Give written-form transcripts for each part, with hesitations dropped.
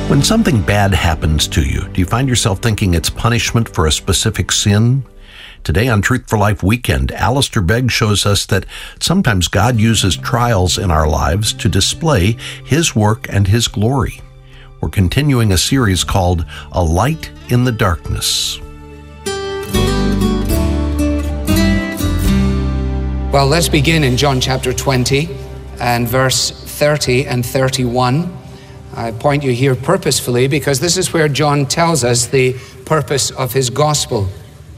When something bad happens to you, do you find yourself thinking it's punishment for a specific sin? Today on Truth for Life Weekend, Alistair Begg shows us that sometimes God uses trials in our lives to display His work and His glory. We're continuing a series called A Light in the Darkness. Well, let's begin in John chapter 20 and verse 30 and 31. I point you here purposefully because this is where John tells us the purpose of his gospel.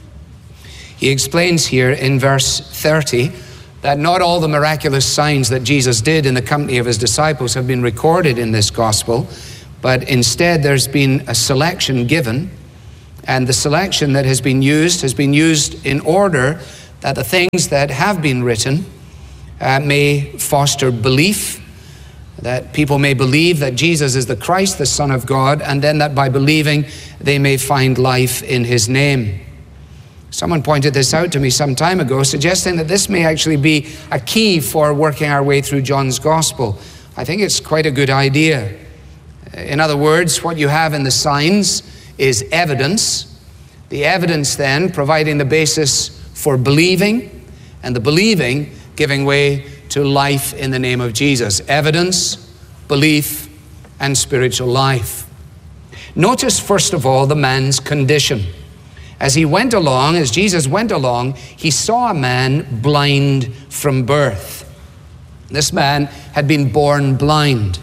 He explains here in verse 30 that not all the miraculous signs that Jesus did in the company of his disciples have been recorded in this gospel, but instead there's been a selection given, and the selection that has been used in order that the things that have been written may foster belief, that people may believe that Jesus is the Christ, the Son of God, and then that by believing they may find life in his name. Someone pointed this out to me some time ago, suggesting that this may actually be a key for working our way through John's gospel. I think it's quite a good idea. In other words, what you have in the signs is evidence. The evidence then providing the basis for believing, and the believing giving way to life in the name of Jesus. Evidence, belief, and spiritual life. Notice, first of all, the man's condition. As Jesus went along, he saw a man blind from birth. This man had been born blind.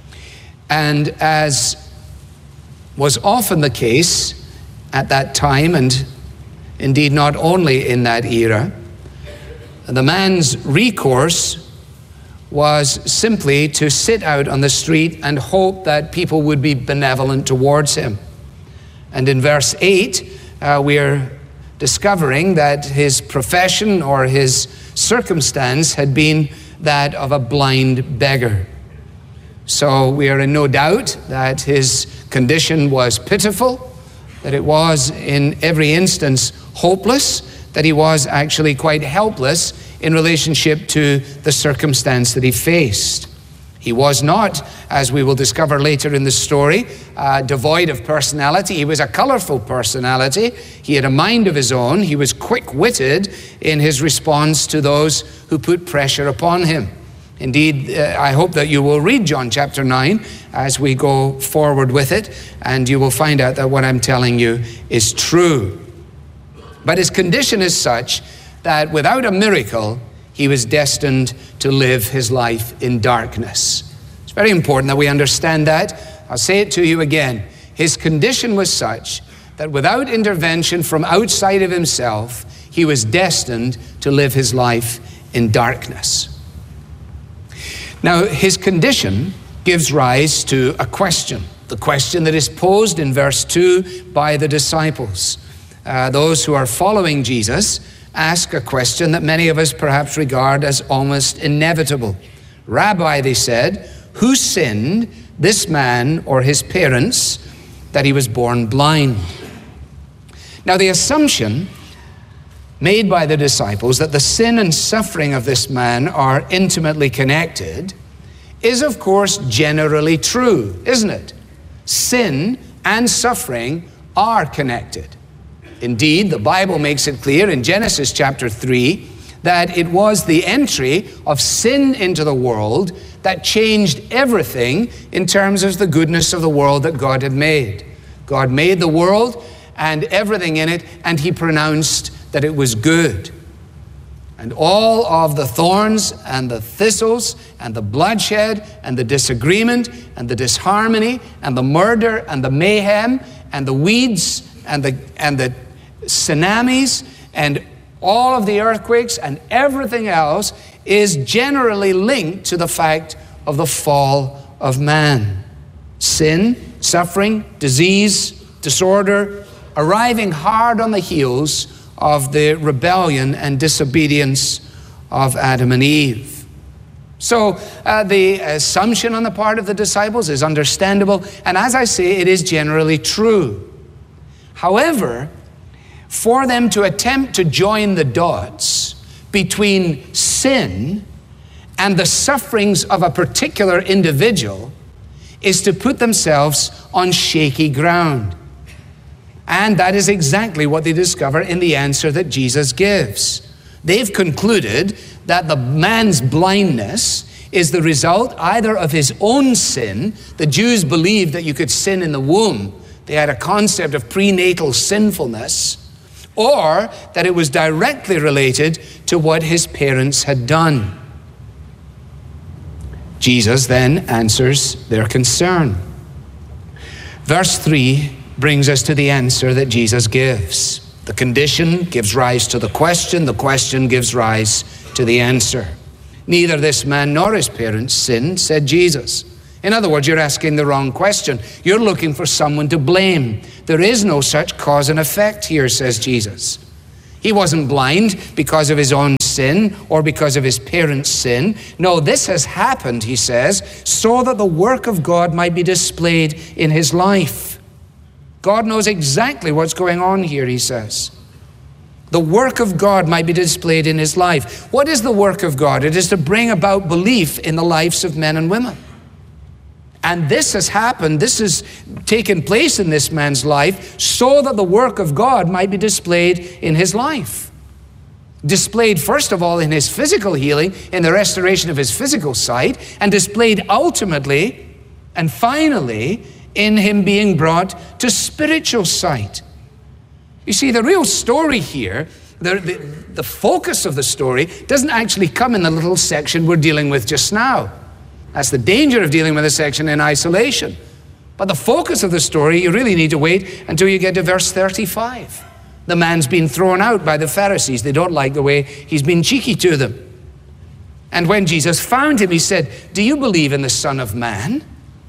And as was often the case at that time, and indeed not only in that era, the man's recourse was simply to sit out on the street and hope that people would be benevolent towards him. And in verse 8, we are discovering that his profession or his circumstance had been that of a blind beggar. So we are in no doubt that his condition was pitiful, that it was in every instance hopeless, that he was actually quite helpless in relationship to the circumstance that he faced. He was not, as we will discover later in the story, devoid of personality. He was a colorful personality. He had a mind of his own. He was quick-witted in his response to those who put pressure upon him. Indeed, I hope that you will read John chapter 9 as we go forward with it, and you will find out that what I'm telling you is true. But his condition is such that without a miracle, he was destined to live his life in darkness. It's very important that we understand that. I'll say it to you again. His condition was such that without intervention from outside of himself, he was destined to live his life in darkness. Now, his condition gives rise to a question, the question that is posed in verse 2 by the disciples. Those who are following Jesus ask a question that many of us perhaps regard as almost inevitable. Rabbi, they said, who sinned, this man or his parents, that he was born blind? Now, the assumption made by the disciples that the sin and suffering of this man are intimately connected is, of course, generally true, isn't it? Sin and suffering are connected. Indeed, the Bible makes it clear in Genesis chapter 3 that it was the entry of sin into the world that changed everything in terms of the goodness of the world that God had made. God made the world and everything in it, and he pronounced that it was good. And all of the thorns and the thistles and the bloodshed and the disagreement and the disharmony and the murder and the mayhem and the weeds and the tsunamis and all of the earthquakes and everything else is generally linked to the fact of the fall of man. Sin, suffering, disease, disorder, arriving hard on the heels of the rebellion and disobedience of Adam and Eve. So the assumption on the part of the disciples is understandable, and as I say, it is generally true. However, for them to attempt to join the dots between sin and the sufferings of a particular individual is to put themselves on shaky ground. And that is exactly what they discover in the answer that Jesus gives. They've concluded that the man's blindness is the result either of his own sin. The Jews believed that you could sin in the womb. They had a concept of prenatal sinfulness, or that it was directly related to what his parents had done. Jesus then answers their concern. Verse 3 brings us to the answer that Jesus gives. The condition gives rise to the question gives rise to the answer. Neither this man nor his parents sinned, said Jesus. In other words, you're asking the wrong question. You're looking for someone to blame. There is no such cause and effect here, says Jesus. He wasn't blind because of his own sin or because of his parents' sin. No, this has happened, he says, so that the work of God might be displayed in his life. God knows exactly what's going on here, he says. The work of God might be displayed in his life. What is the work of God? It is to bring about belief in the lives of men and women. And this has happened, this has taken place in this man's life so that the work of God might be displayed in his life. Displayed first of all in his physical healing, in the restoration of his physical sight, and displayed ultimately and finally in him being brought to spiritual sight. You see, the real story here, the focus of the story doesn't actually come in the little section we're dealing with just now. That's the danger of dealing with a section in isolation. But the focus of the story, you really need to wait until you get to verse 35. The man's been thrown out by the Pharisees. They don't like the way he's been cheeky to them. And when Jesus found him, he said, "Do you believe in the Son of Man?"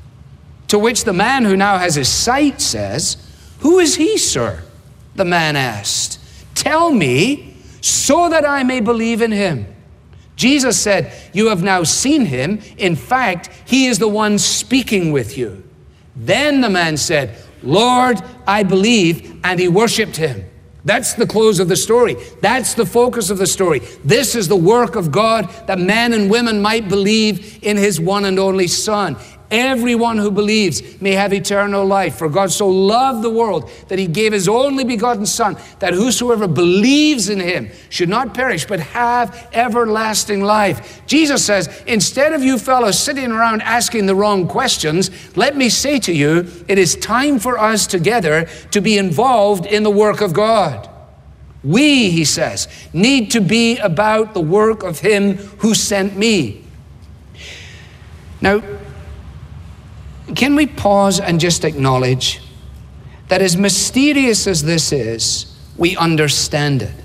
To which the man who now has his sight says, "Who is he, sir?" The man asked. "Tell me, so that I may believe in him." Jesus said, "You have now seen him. In fact, he is the one speaking with you." Then the man said, "Lord, I believe," and he worshiped him. That's the close of the story. That's the focus of the story. This is the work of God, that men and women might believe in his one and only Son. Everyone who believes may have eternal life. For God so loved the world that he gave his only begotten Son, that whosoever believes in him should not perish, but have everlasting life. Jesus says, instead of you fellows sitting around asking the wrong questions, let me say to you, it is time for us together to be involved in the work of God. We, he says, need to be about the work of him who sent me. Now, can we pause and just acknowledge that as mysterious as this is, we understand it.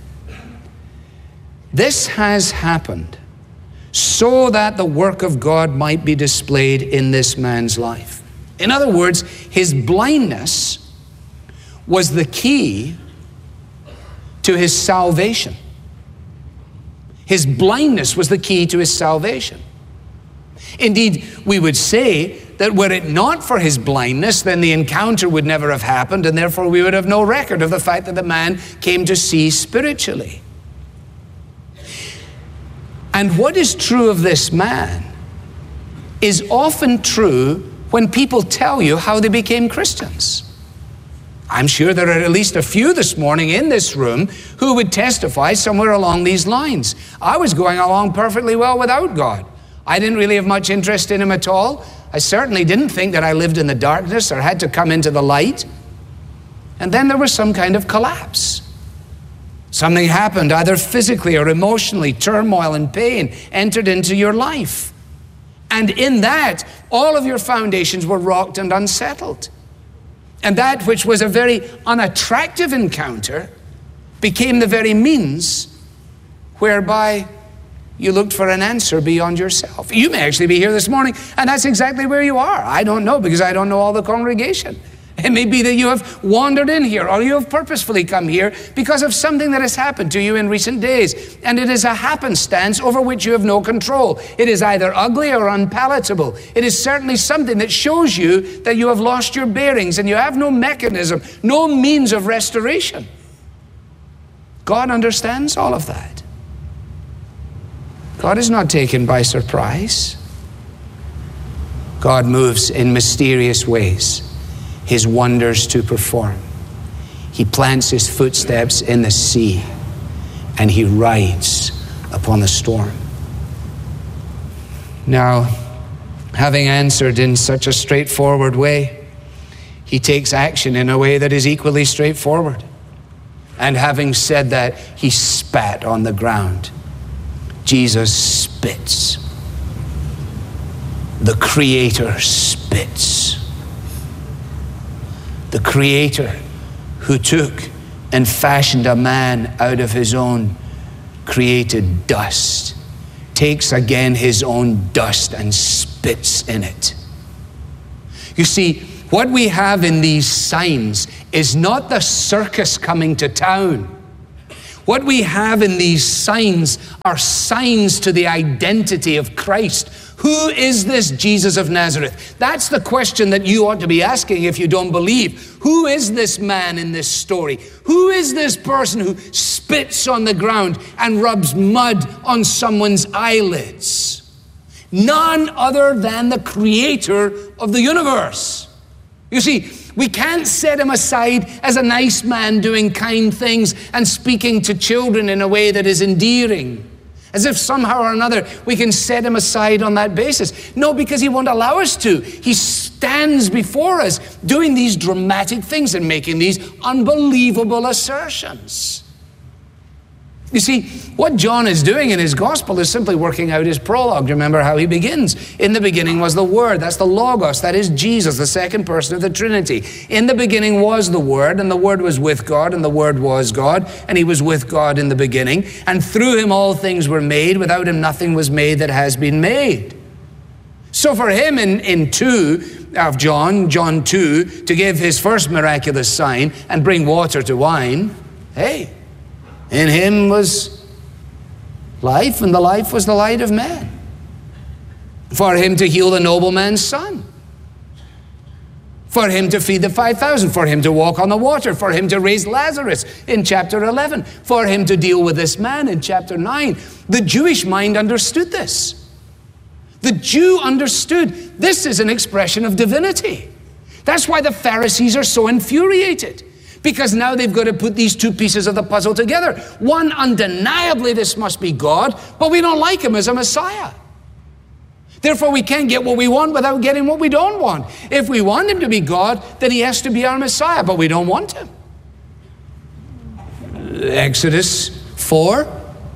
This has happened so that the work of God might be displayed in this man's life. In other words, his blindness was the key to his salvation. His blindness was the key to his salvation. Indeed, we would say that were it not for his blindness, then the encounter would never have happened, and therefore we would have no record of the fact that the man came to see spiritually. And what is true of this man is often true when people tell you how they became Christians. I'm sure there are at least a few this morning in this room who would testify somewhere along these lines. I was going along perfectly well without God. I didn't really have much interest in him at all. I certainly didn't think that I lived in the darkness or had to come into the light. And then there was some kind of collapse. Something happened, either physically or emotionally. Turmoil and pain entered into your life. And in that, all of your foundations were rocked and unsettled. And that which was a very unattractive encounter became the very means whereby you looked for an answer beyond yourself. You may actually be here this morning, and that's exactly where you are. I don't know, because I don't know all the congregation. It may be that you have wandered in here, or you have purposefully come here because of something that has happened to you in recent days. And it is a happenstance over which you have no control. It is either ugly or unpalatable. It is certainly something that shows you that you have lost your bearings and you have no mechanism, no means of restoration. God understands all of that. God is not taken by surprise. God moves in mysterious ways, his wonders to perform. He plants his footsteps in the sea, and he rides upon the storm. Now, having answered in such a straightforward way, he takes action in a way that is equally straightforward. And having said that, he spat on the ground. Jesus spits. The Creator spits. The Creator who took and fashioned a man out of his own created dust, takes again his own dust and spits in it. You see, what we have in these signs is not the circus coming to town. What we have in these signs are signs to the identity of Christ. Who is this Jesus of Nazareth? That's the question that you ought to be asking if you don't believe. Who is this man in this story? Who is this person who spits on the ground and rubs mud on someone's eyelids? None other than the Creator of the universe. You see, we can't set him aside as a nice man doing kind things and speaking to children in a way that is endearing, as if somehow or another we can set him aside on that basis. No, because he won't allow us to. He stands before us doing these dramatic things and making these unbelievable assertions. You see, what John is doing in his gospel is simply working out his prologue. Remember how he begins. In the beginning was the Word. That's the Logos. That is Jesus, the second person of the Trinity. In the beginning was the Word, and the Word was with God, and the Word was God, and he was with God in the beginning. And through him all things were made. Without him nothing was made that has been made. So for him in 2 of John 2, to give his first miraculous sign and bring water to wine, hey, in him was life, and the life was the light of man. For him to heal the nobleman's son. For him to feed the 5,000. For him to walk on the water. For him to raise Lazarus in chapter 11. For him to deal with this man in chapter 9. The Jewish mind understood this. The Jew understood this is an expression of divinity. That's why the Pharisees are so infuriated. Because now they've got to put these two pieces of the puzzle together. One, undeniably this must be God, but we don't like him as a Messiah. Therefore we can't get what we want without getting what we don't want. If we want him to be God, then he has to be our Messiah, but we don't want him. Exodus 4.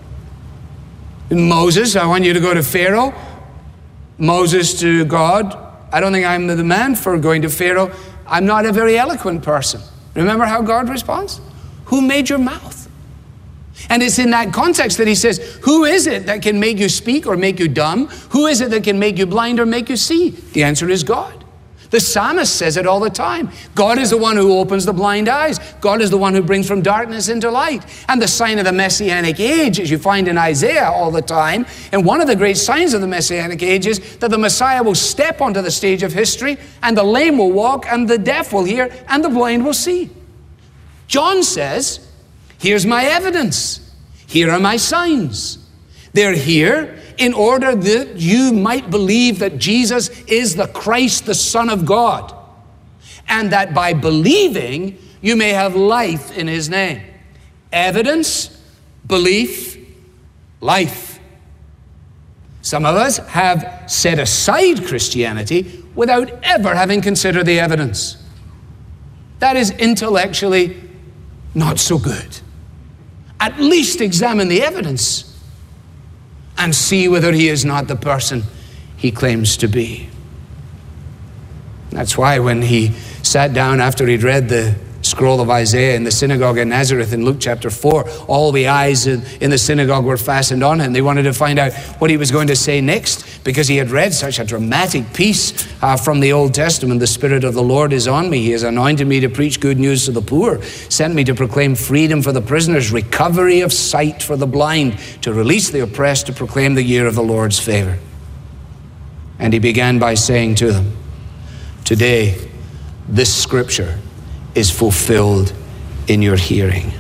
Moses, I want you to go to Pharaoh. Moses to God, I don't think I'm the man for going to Pharaoh. I'm not a very eloquent person. Remember how God responds? Who made your mouth? And it's in that context that he says, who is it that can make you speak or make you dumb? Who is it that can make you blind or make you see? The answer is God. The psalmist says it all the time. God is the one who opens the blind eyes. God is the one who brings from darkness into light. And the sign of the Messianic age, as you find in Isaiah all the time, and one of the great signs of the Messianic age is that the Messiah will step onto the stage of history, and the lame will walk, and the deaf will hear, and the blind will see. John says, here's my evidence. Here are my signs. They're here in order that you might believe that Jesus is the Christ, the Son of God, and that by believing, you may have life in his name. Evidence, belief, life. Some of us have set aside Christianity without ever having considered the evidence. That is intellectually not so good. At least examine the evidence and see whether he is not the person he claims to be. That's why when he sat down after he'd read the scroll of Isaiah in the synagogue in Nazareth in Luke chapter 4, all the eyes in the synagogue were fastened on him. They wanted to find out what he was going to say next, because he had read such a dramatic piece from the Old Testament. The Spirit of the Lord is on me. He has anointed me to preach good news to the poor, sent me to proclaim freedom for the prisoners, recovery of sight for the blind, to release the oppressed, to proclaim the year of the Lord's favor. And he began by saying to them, today, this scripture is fulfilled in your hearing.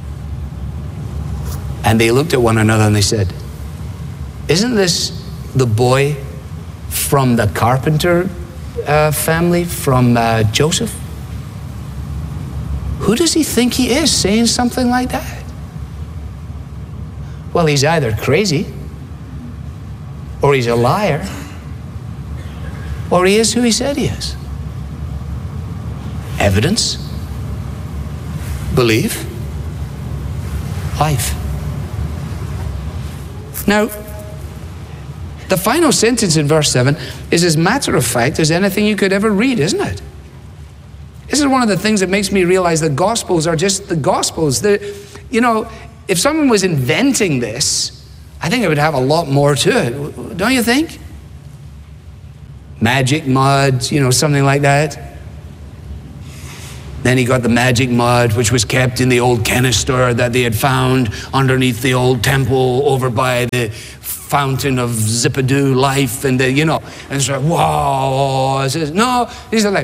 And they looked at one another and they said, isn't this the boy from the carpenter family from Joseph? Who does he think he is saying something like that? Well, he's either crazy, or he's a liar, or he is who he said he is. Evidence, belief, life. Now, the final sentence in verse 7 is as matter of fact as anything you could ever read, isn't it? This is one of the things that makes me realize the Gospels are just the Gospels. You know, if someone was inventing this, I think it would have a lot more to it, don't you think? Magic mud, you know, something like that. Then he got the magic mud, which was kept in the old canister that they had found underneath the old temple over by the fountain of Zippadoo life, and you know, and it's like, whoa. It says, no, these are like,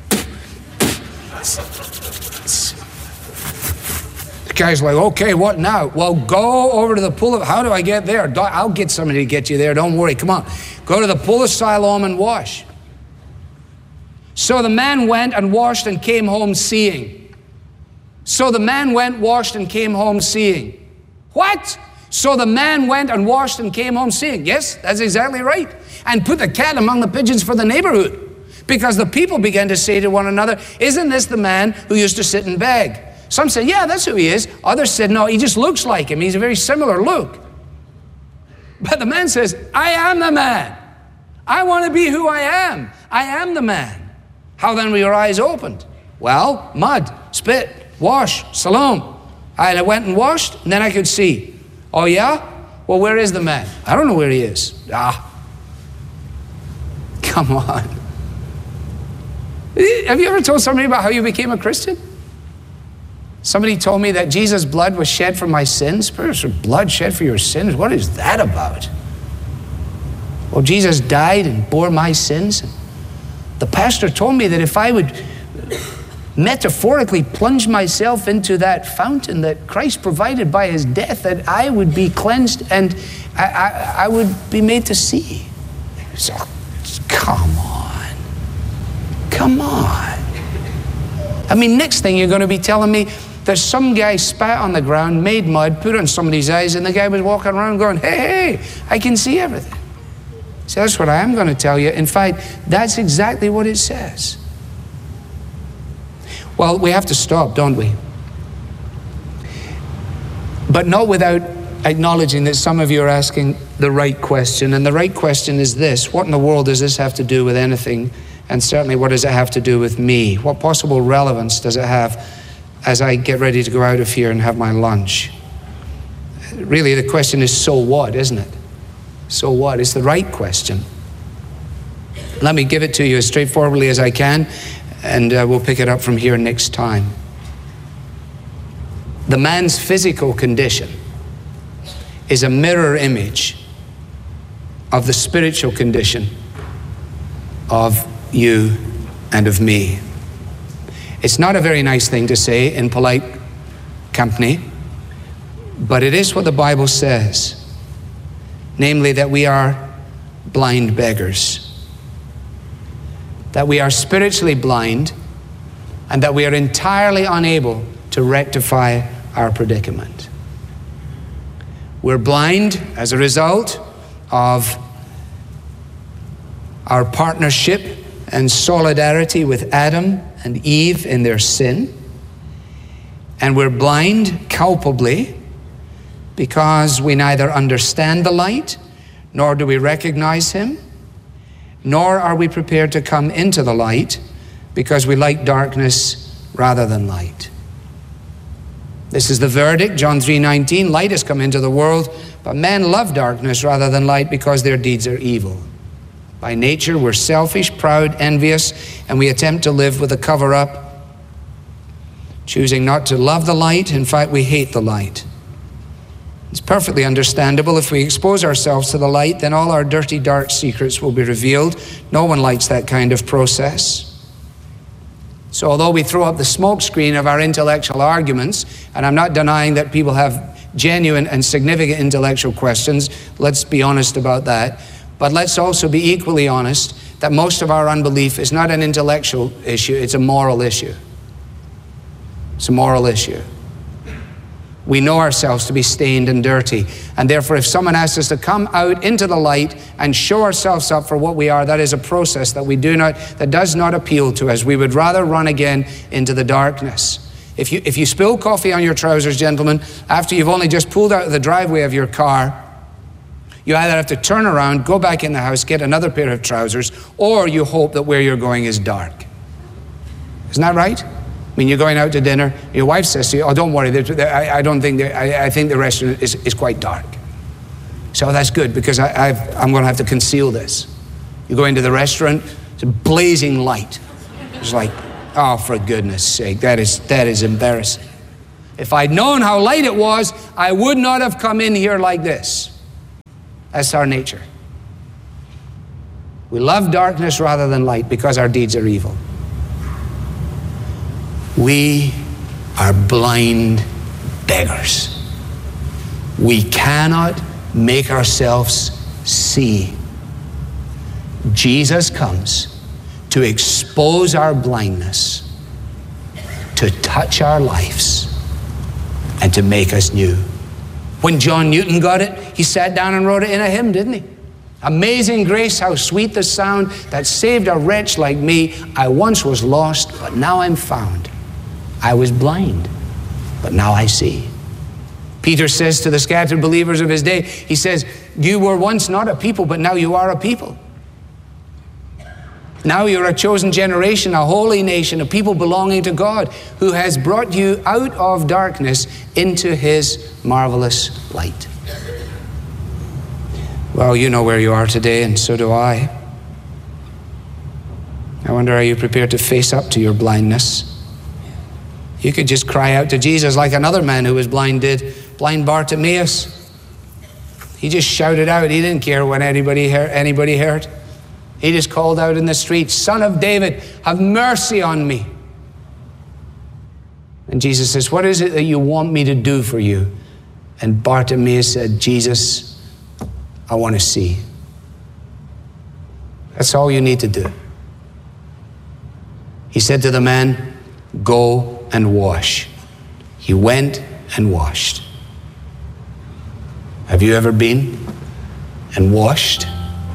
the guy's like, okay, what now? Well, go over to the pool of, how do I get there? I'll get somebody to get you there, don't worry, come on. Go to the pool of Siloam and wash. So the man went and washed and came home seeing. So the man went, washed, and came home seeing. What? So the man went and washed and came home seeing. Yes, that's exactly right. And put the cat among the pigeons for the neighborhood. Because the people began to say to one another, isn't this the man who used to sit and beg? Some said, yeah, that's who he is. Others said, no, he just looks like him. He's a very similar look. But the man says, I am the man. I want to be who I am. I am the man. How then were your eyes opened? Well, mud, spit, wash, Siloam. I went and washed, and then I could see. Oh yeah? Well, where is the man? I don't know where he is. Come on. Have you ever told somebody about how you became a Christian? Somebody told me that Jesus' blood was shed for my sins. Blood shed for your sins? What is that about? Well, Jesus died and bore my sins. The pastor told me that if I would metaphorically plunge myself into that fountain that Christ provided by his death, that I would be cleansed and I would be made to see. So, come on. Come on. I mean, next thing you're going to be telling me there's some guy spat on the ground, made mud, put it on somebody's eyes, and the guy was walking around going, hey, I can see everything. So that's what I am going to tell you. In fact, that's exactly what it says. Well, we have to stop, don't we? But not without acknowledging that some of you are asking the right question. And the right question is this: what in the world does this have to do with anything? And certainly, what does it have to do with me? What possible relevance does it have as I get ready to go out of here and have my lunch? Really, the question is, so what, isn't it? So what? It's the right question. Let me give it to you as straightforwardly as I can, and we'll pick it up from here next time. The man's physical condition is a mirror image of the spiritual condition of you and of me. It's not a very nice thing to say in polite company, but it is what the Bible says. Namely, that we are blind beggars. That we are spiritually blind, and that we are entirely unable to rectify our predicament. We're blind as a result of our partnership and solidarity with Adam and Eve in their sin. And we're blind culpably because we neither understand the light, nor do we recognize him, nor are we prepared to come into the light because we like darkness rather than light. This is the verdict, John 3:19, light has come into the world, but men love darkness rather than light because their deeds are evil. By nature, we're selfish, proud, envious, and we attempt to live with a cover-up, choosing not to love the light. In fact, we hate the light. It's perfectly understandable. If we expose ourselves to the light, then all our dirty, dark secrets will be revealed. No one likes that kind of process. So although we throw up the smokescreen of our intellectual arguments, and I'm not denying that people have genuine and significant intellectual questions, let's be honest about that, but let's also be equally honest that most of our unbelief is not an intellectual issue, it's a moral issue. It's a moral issue. We know ourselves to be stained and dirty, and therefore if someone asks us to come out into the light and show ourselves up for what we are, that is a process that does not appeal to us. We would rather run again into the darkness. If you spill coffee on your trousers, gentlemen, after you've only just pulled out of the driveway of your car, you either have to turn around, go back in the house, get another pair of trousers, or you hope that where you're going is dark. Isn't that right? I mean, you're going out to dinner, your wife says to you, oh, don't worry, I think the restaurant is quite dark. So that's good, because I'm going to have to conceal this. You go into the restaurant, it's a blazing light. It's like, oh, for goodness sake, that is embarrassing. If I'd known how light it was, I would not have come in here like this. That's our nature. We love darkness rather than light because our deeds are evil. We are blind beggars. We cannot make ourselves see. Jesus comes to expose our blindness, to touch our lives, and to make us new. When John Newton got it, he sat down and wrote it in a hymn, didn't he? Amazing grace, how sweet the sound that saved a wretch like me. I once was lost, but now I'm found. I was blind, but now I see. Peter says to the scattered believers of his day, he says, you were once not a people, but now you are a people. Now you're a chosen generation, a holy nation, a people belonging to God, who has brought you out of darkness into his marvelous light. Well, you know where you are today, and so do I. I wonder, are you prepared to face up to your blindness? You could just cry out to Jesus like another man who was blind did, blind Bartimaeus. He just shouted out. He didn't care when anybody heard. He just called out in the street, Son of David, have mercy on me. And Jesus says, what is it that you want me to do for you? And Bartimaeus said, Jesus, I want to see. That's all you need to do. He said to the man, go and wash. He went and washed. Have you ever been and washed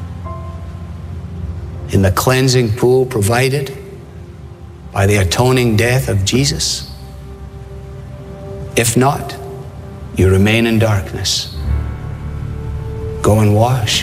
in the cleansing pool provided by the atoning death of Jesus? If not, you remain in darkness. Go and wash.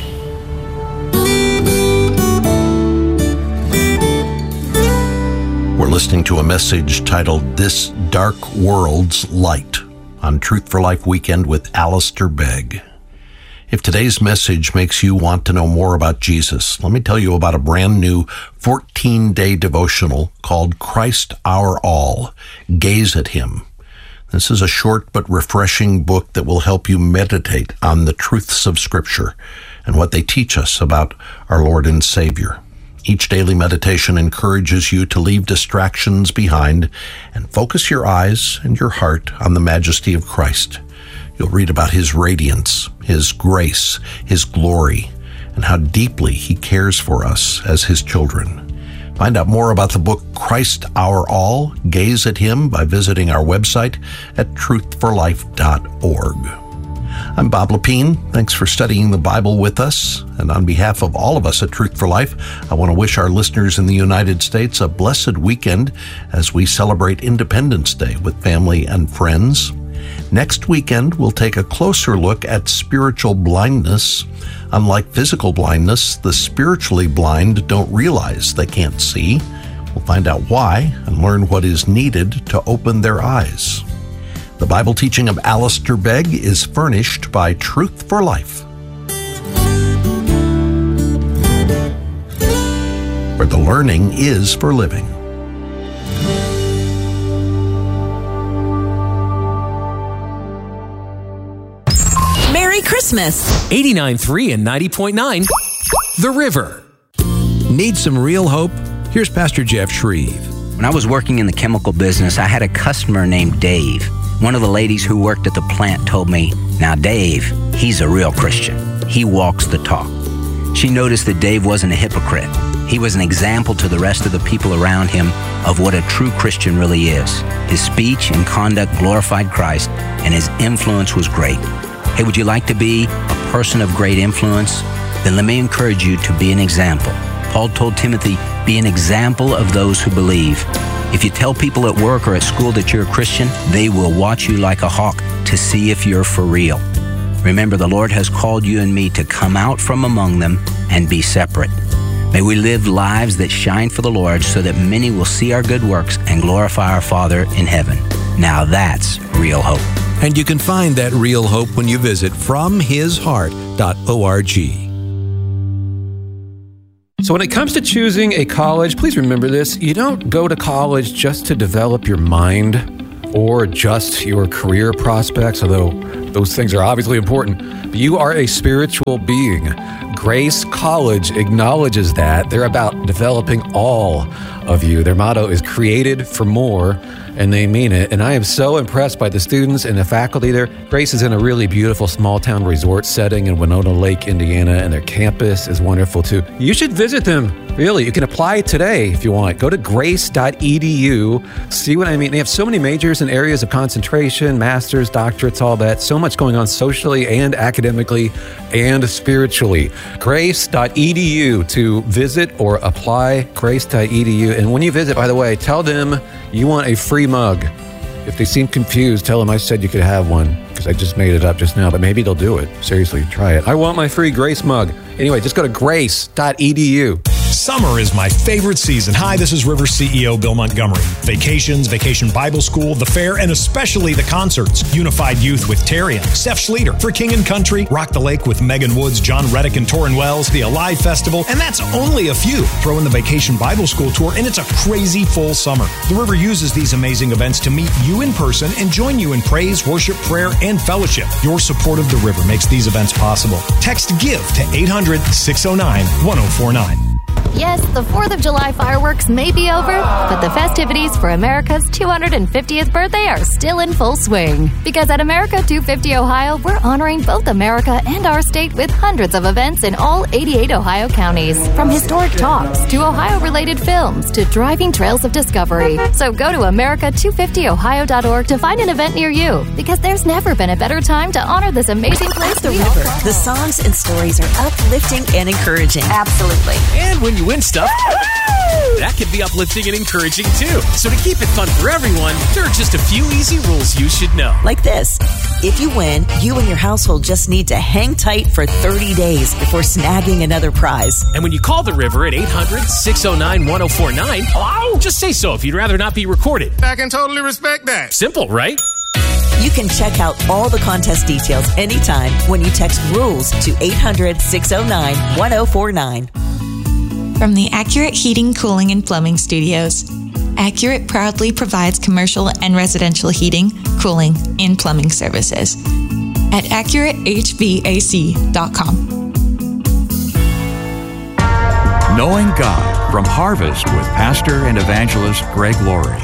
We're listening to a message titled This Dark World's Light on Truth for Life Weekend with Alistair Begg. If today's message makes you want to know more about Jesus, let me tell you about a brand new 14-day devotional called Christ Our All, Gaze at Him. This is a short but refreshing book that will help you meditate on the truths of Scripture and what they teach us about our Lord and Savior. Each daily meditation encourages you to leave distractions behind and focus your eyes and your heart on the majesty of Christ. You'll read about His radiance, His grace, His glory, and how deeply He cares for us as His children. Find out more about the book Christ Our All, Gaze at Him by visiting our website at truthforlife.org. I'm Bob Lepine. Thanks for studying the Bible with us. And on behalf of all of us at Truth for Life, I want to wish our listeners in the United States a blessed weekend as we celebrate Independence Day with family and friends. Next weekend, we'll take a closer look at spiritual blindness. Unlike physical blindness, the spiritually blind don't realize they can't see. We'll find out why and learn what is needed to open their eyes. The Bible teaching of Alistair Begg is furnished by Truth for Life, where the learning is for living. Merry Christmas. 89.3 and 90.9, The River. Need some real hope? Here's Pastor Jeff Shreve. When I was working in the chemical business, I had a customer named Dave. One of the ladies who worked at the plant told me, now Dave, he's a real Christian. He walks the talk. She noticed that Dave wasn't a hypocrite. He was an example to the rest of the people around him of what a true Christian really is. His speech and conduct glorified Christ, and his influence was great. Hey, would you like to be a person of great influence? Then let me encourage you to be an example. Paul told Timothy, be an example of those who believe. If you tell people at work or at school that you're a Christian, they will watch you like a hawk to see if you're for real. Remember, the Lord has called you and me to come out from among them and be separate. May we live lives that shine for the Lord so that many will see our good works and glorify our Father in heaven. Now that's real hope. And you can find that real hope when you visit FromHisHeart.org. So when it comes to choosing a college, please remember this. You don't go to college just to develop your mind or just your career prospects, although those things are obviously important. But you are a spiritual being. Grace College acknowledges that. They're about developing all of you. Their motto is created for more, and they mean it. And I am so impressed by the students and the faculty there. Grace is in a really beautiful small-town resort setting in Winona Lake, Indiana, and their campus is wonderful, too. You should visit them. Really, you can apply today if you want. Go to grace.edu. See what I mean? They have so many majors and areas of concentration, masters, doctorates, all that. So much going on socially and academically and spiritually. Grace.edu to visit or apply. Grace.edu. And when you visit, by the way, tell them you want a free mug. If they seem confused, tell them I said you could have one, because I just made it up just now, but maybe they'll do it. Seriously, try it. I want my free Grace mug. Anyway, just go to grace.edu. Summer is my favorite season. Hi, this is River CEO Bill Montgomery. Vacations, Vacation Bible School, the fair, and especially the concerts. Unified Youth with Terry and Steph Schlueter. For King and Country, Rock the Lake with Megan Woods, John Reddick, and Torrin Wells. The Alive Festival, and that's only a few. Throw in the Vacation Bible School Tour, and it's a crazy full summer. The River uses these amazing events to meet you in person and join you in praise, worship, prayer, and fellowship. Your support of the River makes these events possible. Text GIVE to 800-609-1049. Yes, the 4th of July fireworks may be over, but the festivities for America's 250th birthday are still in full swing. Because at America 250 Ohio, we're honoring both America and our state with hundreds of events in all 88 Ohio counties. From historic talks to Ohio-related films to driving trails of discovery. So go to America250Ohio.org to find an event near you. Because there's never been a better time to honor this amazing place. The River. The songs and stories are uplifting and encouraging. Absolutely. And when you win stuff, that can be uplifting and encouraging too. So to keep it fun for everyone, there are just a few easy rules you should know. Like this. If you win, you and your household just need to hang tight for 30 days before snagging another prize. And when you call the River at 800-609-1049, hello? Just say so if you'd rather not be recorded. I can totally respect that. Simple, right? You can check out all the contest details anytime when you text RULES to 800-609-1049. From the Accurate Heating, Cooling, and Plumbing Studios, Accurate proudly provides commercial and residential heating, cooling, and plumbing services at AccurateHVAC.com. Knowing God from Harvest with Pastor and Evangelist Greg Laurie.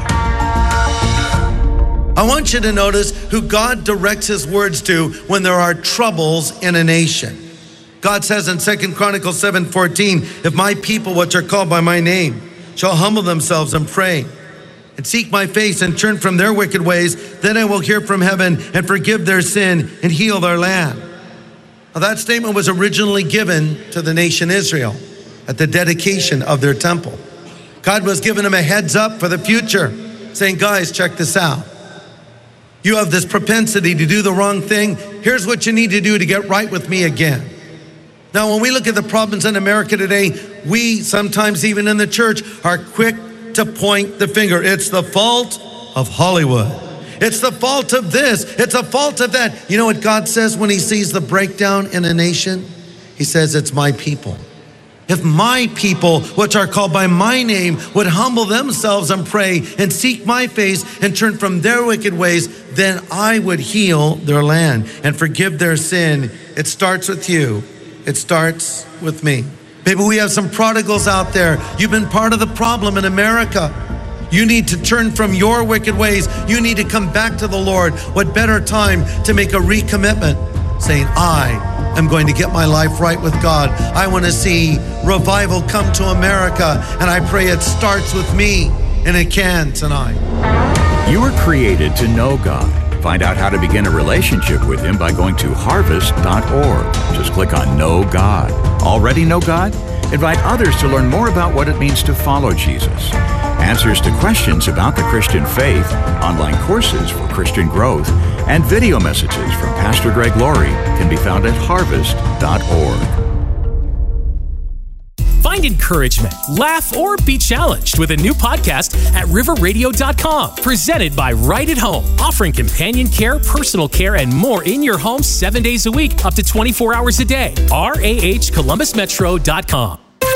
I want you to notice who God directs his words to when there are troubles in a nation. God says in 2 Chronicles 7:14, if my people, which are called by my name, shall humble themselves and pray and seek my face and turn from their wicked ways, then I will hear from heaven and forgive their sin and heal their land. Now, that statement was originally given to the nation Israel at the dedication of their temple. God was giving them a heads up for the future, saying, guys, check this out. You have this propensity to do the wrong thing. Here's what you need to do to get right with me again. Now, when we look at the problems in America today, we sometimes even in the church are quick to point the finger. It's the fault of Hollywood. It's the fault of this. It's the fault of that. You know what God says when he sees the breakdown in a nation? He says, it's my people. If my people, which are called by my name, would humble themselves and pray and seek my face and turn from their wicked ways, then I would heal their land and forgive their sin. It starts with you. It starts with me. Maybe we have some prodigals out there. You've been part of the problem in America. You need to turn from your wicked ways. You need to come back to the Lord. What better time to make a recommitment? saying, I am going to get my life right with God. I want to see revival come to America, and I pray it starts with me, and it can tonight. You were created to know God. Find out how to begin a relationship with Him by going to harvest.org. Just click on Know God. Already know God? Invite others to learn more about what it means to follow Jesus. Answers to questions about the Christian faith, online courses for Christian growth, and video messages from Pastor Greg Laurie can be found at harvest.org. Find encouragement, laugh, or be challenged with a new podcast at riverradio.com. Presented by Right at Home, offering companion care, personal care, and more in your home 7 days a week, up to 24 hours a day. RAHColumbusmetro.com.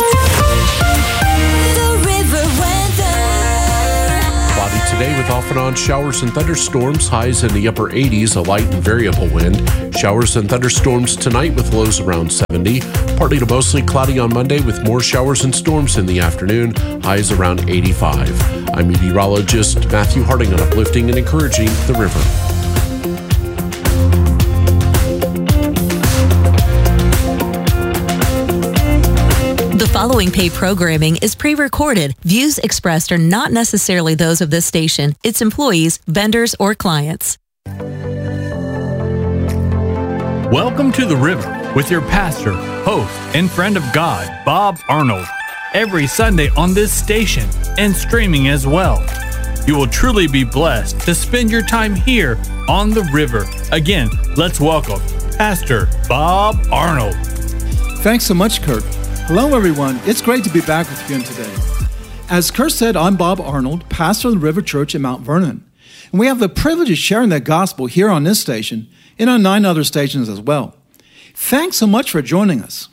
Cloudy today with off and on showers and thunderstorms, highs in the upper 80s, a light and variable wind. Showers and thunderstorms tonight with lows around 70. Partly to mostly cloudy on Monday with more showers and storms in the afternoon, highs around 85. I'm meteorologist Matthew Harding on Uplifting and Encouraging the River. The following paid programming is pre-recorded. Views expressed are not necessarily those of this station, its employees, vendors, or clients. Welcome to The River with your pastor, host, and friend of God, Bob Arnold. Every Sunday on this station and streaming as well. You will truly be blessed to spend your time here on The River. Again, let's welcome Pastor Bob Arnold. Thanks so much, Kurt. Hello, everyone. It's great to be back with you again today. As Kurt said, I'm Bob Arnold, pastor of the River Church in Mount Vernon. And we have the privilege of sharing the gospel here on this station and on 9 other stations as well. Thanks so much for joining us.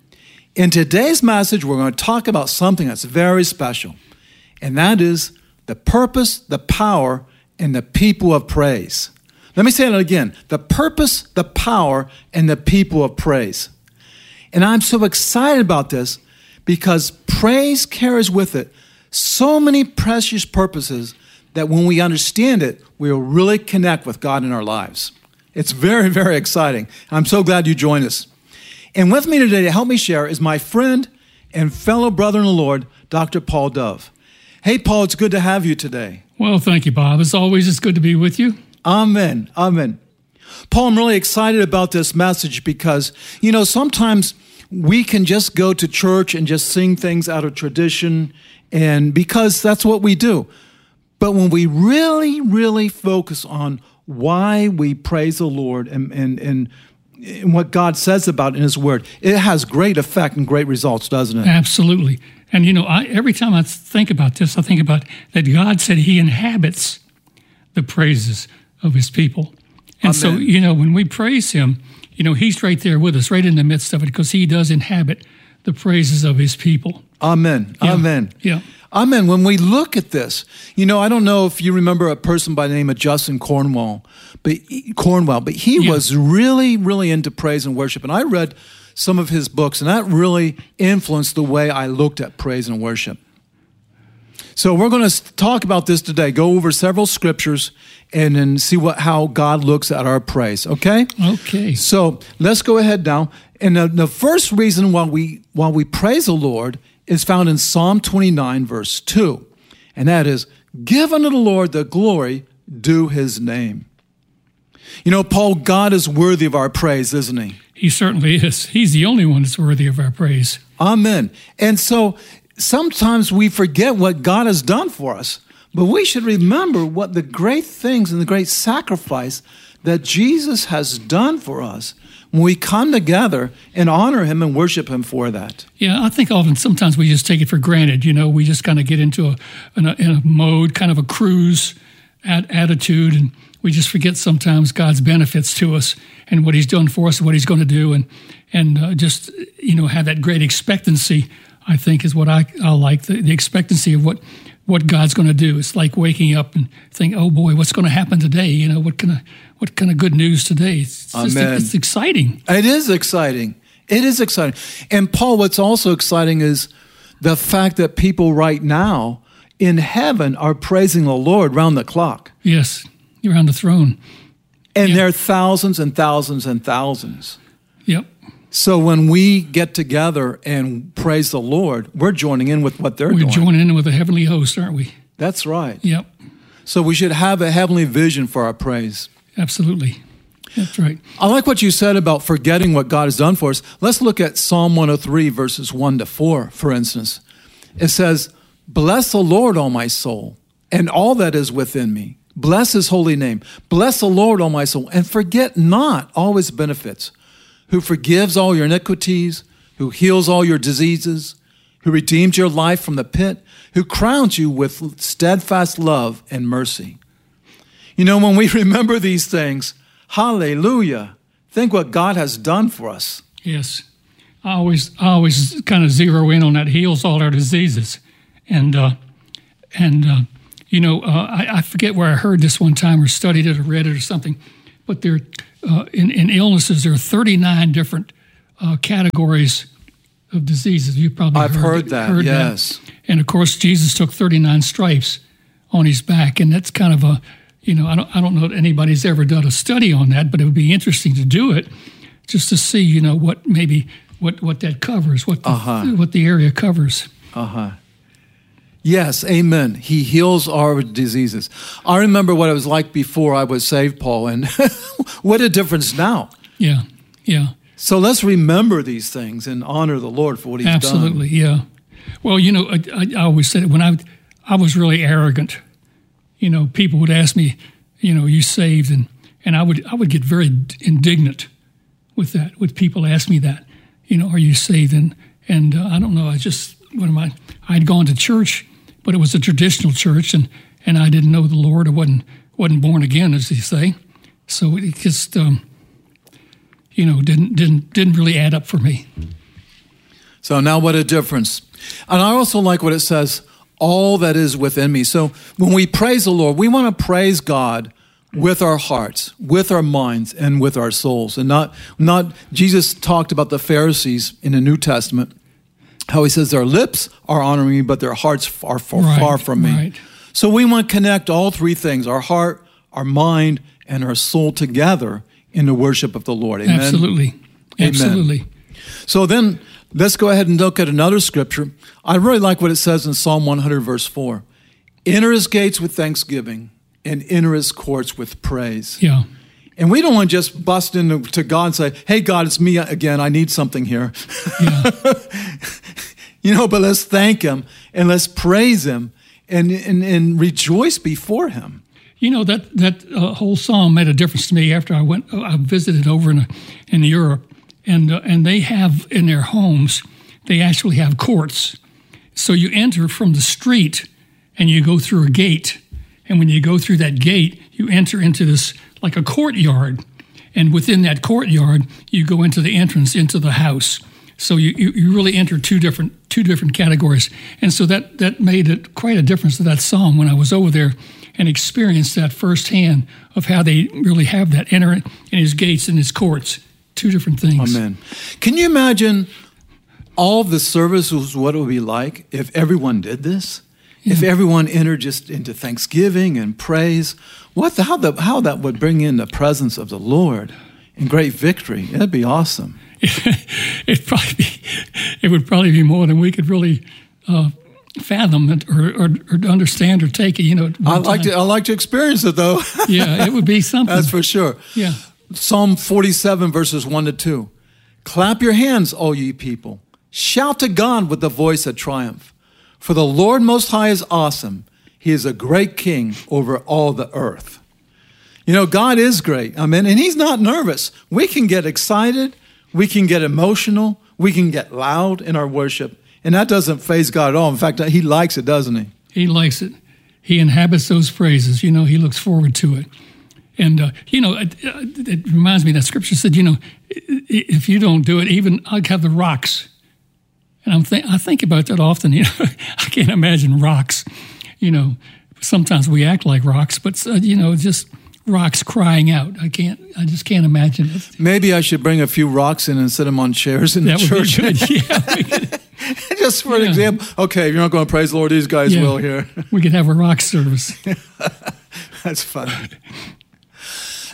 In today's message, we're going to talk about something that's very special, and that is the purpose, the power, and the people of praise. Let me say that again. The purpose, the power, and the people of praise. And I'm so excited about this because praise carries with it so many precious purposes that when we understand it, we'll really connect with God in our lives. It's very, very exciting. I'm so glad you joined us. And with me today to help me share is my friend and fellow brother in the Lord, Dr. Paul Dove. Hey, Paul, it's good to have you today. Well, thank you, Bob. As always, it's good to be with you. Amen. Amen. Paul, I'm really excited about this message because, sometimes we can just go to church and just sing things out of tradition, and because that's what we do. But when we really, really focus on why we praise the Lord and what God says about it in His Word, it has great effect and great results, doesn't it? Absolutely. And, every time I think about this, I think about that God said He inhabits the praises of His people. And Amen. So, when we praise Him, He's right there with us, right in the midst of it, because He does inhabit the praises of His people. Amen. Yeah. Amen. Yeah. Amen. When we look at this, I don't know if you remember a person by the name of Justin Cornwell, but he was really, really into praise and worship. And I read some of his books, and that really influenced the way I looked at praise and worship. So we're going to talk about this today, go over several scriptures, and then see how God looks at our praise, okay? Okay. So let's go ahead now. And the first reason why we praise the Lord is found in Psalm 29, verse 2. And that is, give unto the Lord the glory due His name. Paul, God is worthy of our praise, isn't He? He certainly is. He's the only one that's worthy of our praise. Amen. And so sometimes we forget what God has done for us, but we should remember what the great things and the great sacrifice that Jesus has done for us when we come together and honor Him and worship Him for that. Yeah, I think sometimes we just take it for granted. We just kind of get into a mode, kind of a cruise attitude, and we just forget sometimes God's benefits to us and what He's done for us and what He's going to do, and just have that great expectancy, I think, is what I like, the expectancy of what God's going to do. It's like waking up and think, oh boy, what's going to happen today? What kind of good news today? It's exciting. It is exciting. It is exciting. And Paul, what's also exciting is the fact that people right now in heaven are praising the Lord round the clock. Yes, around the throne. And there are thousands and thousands and thousands. Yep. So when we get together and praise the Lord, we're joining in with what they're doing. We're joining in with the heavenly host, aren't we? That's right. Yep. So we should have a heavenly vision for our praise. Absolutely. That's right. I like what you said about forgetting what God has done for us. Let's look at Psalm 103, verses 1 to 4, for instance. It says, "Bless the Lord, O my soul, and all that is within me. Bless his holy name. Bless the Lord, O my soul, and forget not all his benefits, who forgives all your iniquities, who heals all your diseases, who redeems your life from the pit, who crowns you with steadfast love and mercy." You know, when we remember these things, hallelujah, think what God has done for us. Yes. I always kind of zero in on that, heals all our diseases. And I forget where I heard this one time or studied it or read it or something, but there, in illnesses, there are 39 different categories of diseases. You probably I've heard that, yes. That. And of course, Jesus took 39 stripes on his back, and that's kind of a, I don't know that anybody's ever done a study on that, but it would be interesting to do it just to see, what that covers, what the area covers. Yes, amen. He heals our diseases. I remember what it was like before I was saved, Paul, and what a difference now. Yeah, yeah. So let's remember these things and honor the Lord for what he's done. Absolutely, yeah. Well, I always said it when I was really arrogant. People would ask me, you saved? And I would get very indignant with that, with people ask me that, are you saved? And I don't know, I'd gone to church, but it was a traditional church, and I didn't know the Lord. I wasn't born again, as they say. So it just, didn't really add up for me. So now what a difference. And I also like what it says, all that is within me. So when we praise the Lord, we want to praise God with our hearts, with our minds, and with our souls. And not Jesus talked about the Pharisees in the New Testament, how he says their lips are honoring me, but their hearts are far from me. Right. So we want to connect all three things, our heart, our mind, and our soul together in the worship of the Lord. Amen? Absolutely. Amen. Absolutely. So then let's go ahead and look at another scripture. I really like what it says in Psalm 100, verse 4. Enter his gates with thanksgiving and enter his courts with praise. Yeah. And we don't want to just bust into God and say, hey, God, it's me again. I need something here. Yeah. But let's thank him and let's praise him and rejoice before him. That whole psalm made a difference to me after I visited over in Europe. And they have in their homes, they actually have courts. So you enter from the street and you go through a gate. And when you go through that gate, you enter into this like a courtyard. And within that courtyard, you go into the entrance into the house. So you really enter two different categories. And so that made it quite a difference to that psalm when I was over there and experienced that firsthand of how they really have that enter in his gates and his courts. Two different things. Amen. Can you imagine all of the services, what it would be like if everyone did this? Yeah. If everyone entered just into thanksgiving and praise, how that would bring in the presence of the Lord and great victory. That'd be awesome. It would probably be more than we could really fathom it or understand or take it. I like to experience it though. Yeah, it would be something. That's for sure. Yeah. Psalm 47 verses 1 to 2. Clap your hands, all ye people. Shout to God with the voice of triumph. For the Lord Most High is awesome. He is a great king over all the earth. God is great. Amen. And he's not nervous. We can get excited. We can get emotional. We can get loud in our worship. And that doesn't faze God at all. In fact, he likes it, doesn't he? He likes it. He inhabits those praises. He looks forward to it. And, it reminds me that scripture said, if you don't do it, even I'll have the rocks. And I think about that often. I can't imagine rocks. Sometimes we act like rocks, but, just rocks crying out. I just can't imagine it. Maybe I should bring a few rocks in and set them on chairs in the church. That would be good, yeah. Just for an example. Okay, if you're not going to praise the Lord, these guys will here. We could have a rock service. That's funny.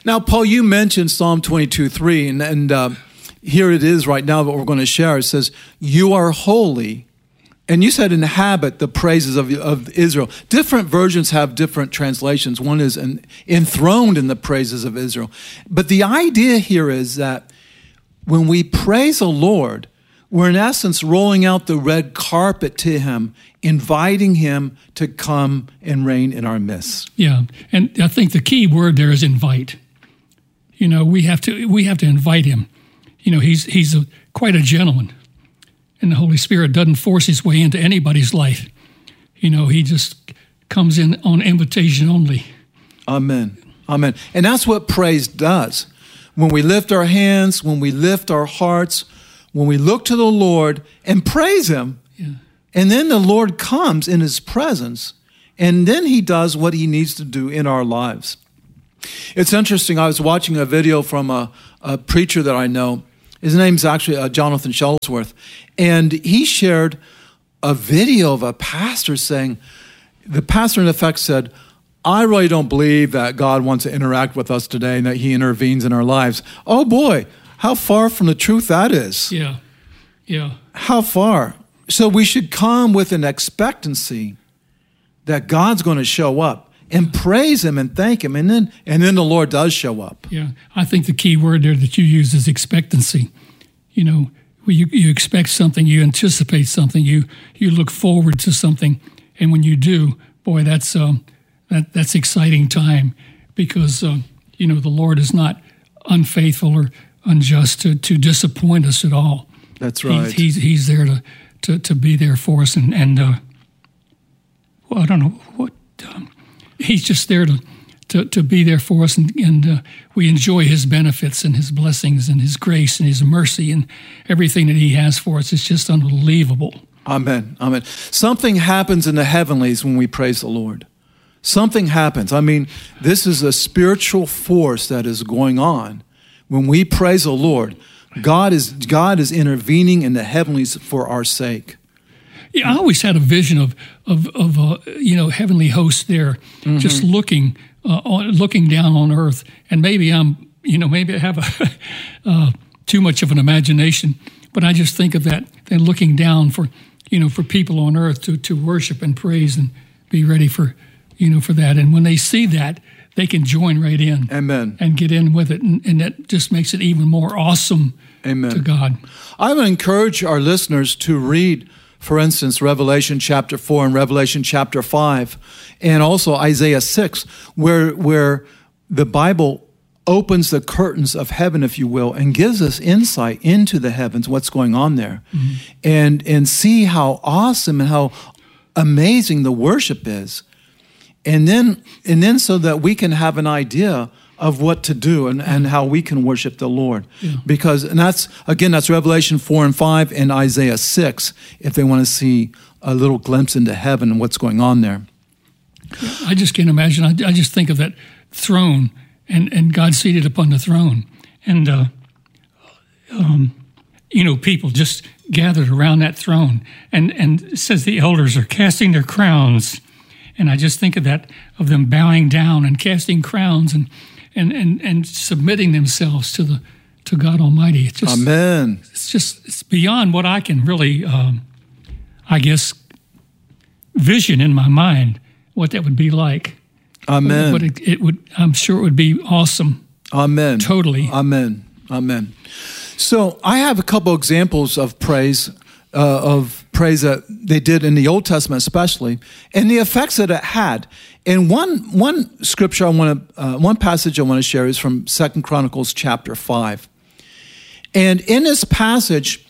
Now, Paul, you mentioned Psalm 22:3, and here it is right now that we're going to share. It says, "You are holy," and you said, "inhabit the praises of Israel." Different versions have different translations. One is enthroned in the praises of Israel. But the idea here is that when we praise the Lord, we're in essence rolling out the red carpet to him, inviting him to come and reign in our midst. Yeah, and I think the key word there is invite. You know, we have to invite him. You know, he's quite a gentleman, and the Holy Spirit doesn't force his way into anybody's life. You know, he just comes in on invitation only. Amen. Amen. And that's what praise does. When we lift our hands, when we lift our hearts, when we look to the Lord and praise him, and then the Lord comes in his presence, and then he does what he needs to do in our lives. It's interesting. I was watching a video from a preacher that I know. His name's actually Jonathan Shuttlesworth, and he shared a video of a pastor saying, the pastor in effect said, "I really don't believe that God wants to interact with us today and that he intervenes in our lives." Oh boy, how far from the truth that is. Yeah, yeah. How far? So we should come with an expectancy that God's going to show up and praise him and thank him, and then the Lord does show up. Yeah, I think the key word there that you use is expectancy. You know, you expect something, you anticipate something, you look forward to something, and when you do, boy, that's exciting time, because you know, the Lord is not unfaithful or unjust to disappoint us at all. That's right. He's there to be there for us, and well, I don't know what. He's just there to be there for us, and we enjoy his benefits and his blessings and his grace and his mercy and everything that he has for us. It's just unbelievable. Amen. Amen. Something happens in the heavenlies when we praise the Lord. Something happens. I mean, this is a spiritual force that is going on. When we praise the Lord, God is intervening in the heavenlies for our sake. Yeah, I always had a vision of you know, heavenly hosts there, just looking down on earth. And maybe maybe I have too much of an imagination, but I just think of that. They're looking down for people on earth to worship and praise and be ready for that. And when they see that, they can join right in. Amen. And get in with it. And that just makes it even more awesome. Amen. To God. I would encourage our listeners to read, for instance, Revelation chapter 4 and Revelation chapter 5, and also Isaiah 6, where the Bible opens the curtains of heaven, if you will, and gives us insight into the heavens, what's going on there, and see how awesome and how amazing the worship is. And then so that we can have an idea of what to do and how we can worship the Lord. Yeah. Because, and that's Revelation 4 and 5 and Isaiah 6, if they want to see a little glimpse into heaven and what's going on there. I just can't imagine. I just think of that throne and God seated upon the throne. And, people just gathered around that throne. And it says the elders are casting their crowns. And I just think of that, of them bowing down and casting crowns and submitting themselves to God Almighty. It's just, Amen. It's beyond what I can really, vision in my mind what that would be like. Amen. But it would. I'm sure it would be awesome. Amen. Totally. Amen. Amen. So I have a couple examples of praise that they did in the Old Testament, especially, and the effects that it had. And one scripture one passage I want to share is from 2 Chronicles chapter 5. And in this passage,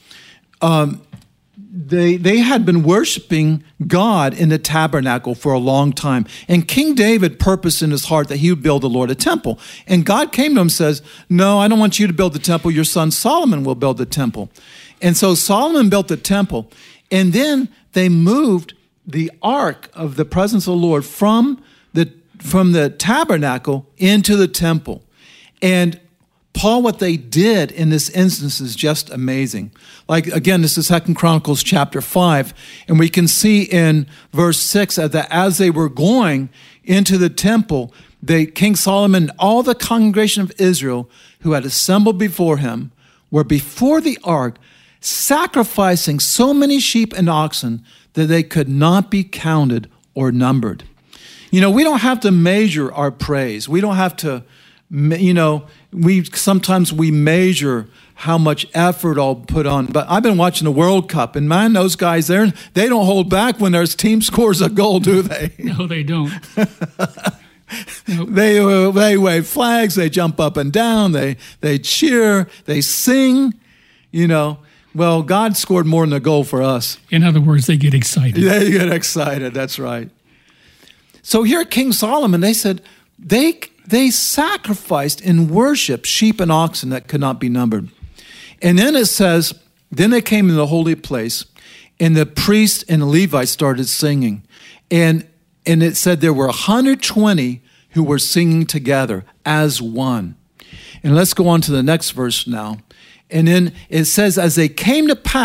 they had been worshiping God in the tabernacle for a long time. And King David purposed in his heart that he would build the Lord a temple. And God came to him and says, "No, I don't want you to build the temple. Your son Solomon will build the temple." And so Solomon built the temple. And then they moved the ark of the presence of the Lord from the tabernacle into the temple. And Paul, what they did in this instance is just amazing. Like, again, this is 2 Chronicles chapter 5, and we can see in verse 6 that as they were going into the temple, King Solomon and all the congregation of Israel who had assembled before him were before the ark, sacrificing so many sheep and oxen that they could not be counted or numbered. We don't have to measure our praise. We don't have to, sometimes we measure how much effort I'll put on. But I've been watching the World Cup, and man, those guys there, they don't hold back when their team scores a goal, do they? No, they don't. Nope. They wave flags, they jump up and down, they cheer, they sing, Well, God scored more than a goal for us. In other words, they get excited. They get excited, that's right. So here at King Solomon, they said they sacrificed in worship sheep and oxen that could not be numbered. And then it says, then they came into the holy place, and the priests and the Levites started singing. And it said there were 120 who were singing together as one. And let's go on to the next verse now. And then it says, as they came to pass,